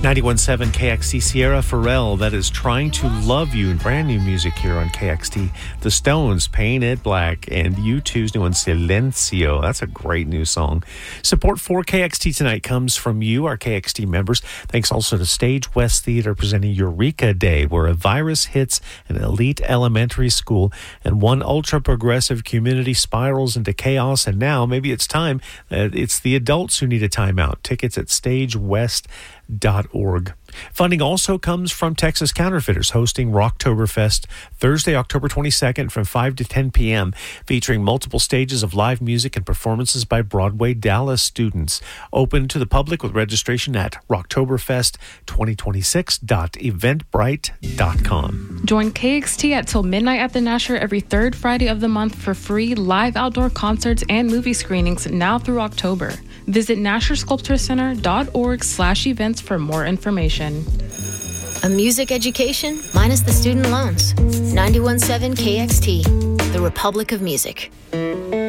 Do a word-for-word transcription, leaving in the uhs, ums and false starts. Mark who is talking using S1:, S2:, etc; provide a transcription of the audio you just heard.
S1: ninety-one point seven K X T, Sierra Farrell, that is Trying to Love You. Brand new music here on K X T. The Stones, Paint It Black, and U two's new one, Silencio. That's a great new song. Support for K X T tonight comes from you, our K X T members. Thanks also to Stage West Theater presenting Eureka Day, where a virus hits an elite elementary school and one ultra-progressive community spirals into chaos. And now maybe it's time. Uh, it's the adults who need a timeout. Tickets at stage west dot org. Funding also comes from Texas Counterfeiters, hosting Rocktoberfest Thursday, October twenty-second from five to ten p.m., featuring multiple stages of live music and performances by Broadway Dallas students. Open to the public with registration at rocktoberfest twenty twenty-six dot eventbrite dot com.
S2: Join K X T at till midnight at the Nasher every third Friday of the month for free live outdoor concerts and movie screenings now through October. Visit nasher sculpture center dot org slash events for more information.
S3: A music education minus the student loans. ninety-one point seven K X T, the Republic of Music.